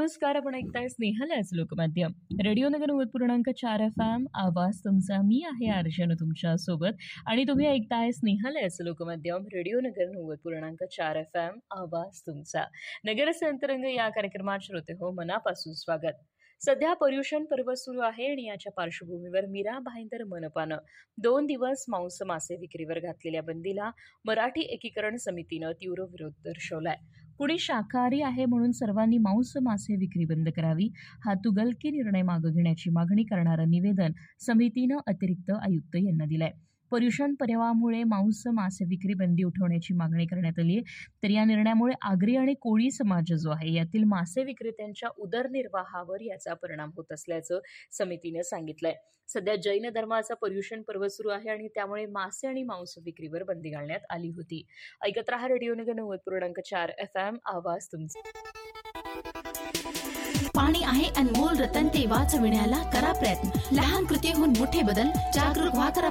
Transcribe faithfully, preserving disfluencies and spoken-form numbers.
नमस्कार. आपण ऐकताय स्नेहलच लोकमाध्यम रेडिओ नगर नव्वद पूर्णांक चार एफ एम. आवाज तुमचा. मी आहे अर्जन तुमच्या सोबत आणि तुम्ही ऐकताय स्नेहलच लोकमाध्यम रेडिओ नगर नव्वद पूर्णांक चार एफ एम. आवाज तुमचा. नगरचे अंतरंग या कार्यक्रमात श्रोते हो मनापासून स्वागत. सध्या पर्युषण पर्व सुरू आहे आणि याच्या पार्श्वभूमीवर मीरा भाईंदर मनपानं दोन दिवस मांस मासे विक्रीवर घातलेल्या बंदीला मराठी एकीकरण समितीनं तीव्र विरोध दर्शवलाय. कुणी शाकाहारी आहे म्हणून सर्वांनी मांस मासे विक्री बंद करावी, हा तुगलकी निर्णय मागे घेण्याची मागणी करणारं निवेदन समितीनं अतिरिक्त आयुक्त यांना दिलंय. पर्युषण पर्वामुळे मांस मासे विक्री बंदी उठवण्याची मागणी करण्यात आली आहे. तर या निर्णयामुळे आगरी आणि कोळी समाज जो आहे यातील मासे विक्रेत्यांच्या उदरनिर्वाहावर याचा परिणाम होत असल्याचं समितीनं सांगितलंय. सध्या जैन धर्माचा पर्युषण पर्व सुरू आहे आणि त्यामुळे मासे आणि मांस विक्रीवर बंदी घालण्यात आली होती. ऐकत रहा रेडिओ नगर नव्वद पूर्णांक चार एफ एम. आवाज तुमचा. पाणी आहे अनमोल रतन ते वाचविण्याला करा प्रयत्न. लहान कृतीहून मोठे बदल. जागरूक व्हा, करा